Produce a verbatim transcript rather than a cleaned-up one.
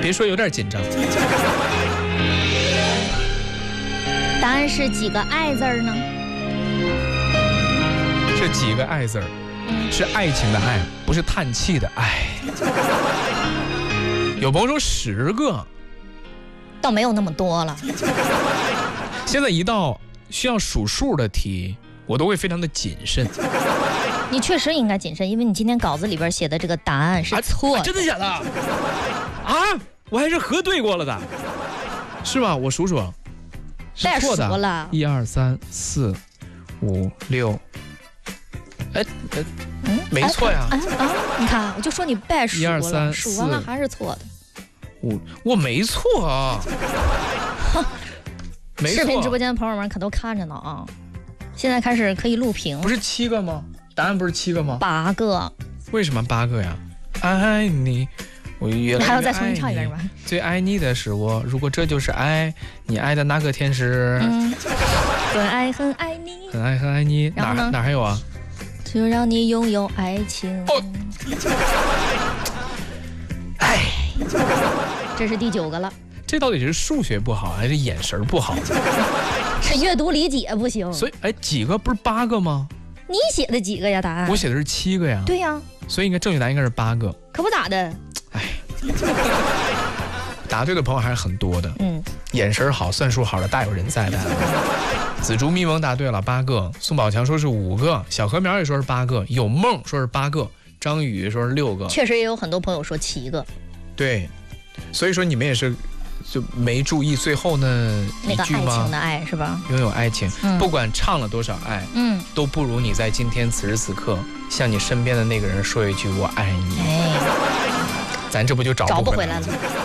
别说有点紧张。 答案是几个爱字儿呢？ 这几个爱字儿，是爱情的爱，不是叹气的爱。有朋友说十个， 倒没有那么多了。 现在一到需要数数的题，我都会非常的谨慎。 你确实应该谨慎，因为你今天稿子里边写的这个答案是错的。 啊啊、真的假的？啊，我还是核对过了的，是吧？我数数，是错的。 了， 一二三四五六，哎，呃，嗯，没错呀。 啊啊！你看，我就说你别数了， 一二三数完了还是错的。 我我没错啊。没错。 视频直播间的朋友们可都看着呢啊！现在开始可以录屏。 不是七个吗？答案不是七个吗？ 八个。 为什么八个呀？爱你，我越来越爱你。 还要再重新唱一遍吗？ 最爱你的是我，如果这就是爱，你爱的那个天使？嗯， 很爱很爱你， 很爱很爱你。哪哪还有啊？ 就让你拥有爱情。哦。 哎， 这是第九个了。 这到底是数学不好还是眼神不好？ 是阅读理解不行。 所以，哎，几个不是八个吗？ 你写的几个呀？答案我写的是七个呀。 对呀。 所以应该正确答案应该是八个。 可不咋的。 哎，答对的朋友还是很多的。 嗯， 眼神好、算术好的大有人在的。紫竹咪蒙答对了八个，宋宝强说是五个，小禾苗也说是八个，有梦说是八个，张宇说是六个。 确实也有很多朋友说七个。 对，所以说你们也是。就没注意最后呢那个爱情的爱是吧？ 拥有爱情，嗯、不管唱了多少爱，嗯，都不如你在今天此时此刻向你身边的那个人说一句我爱你。哎，咱这不就找不回来了？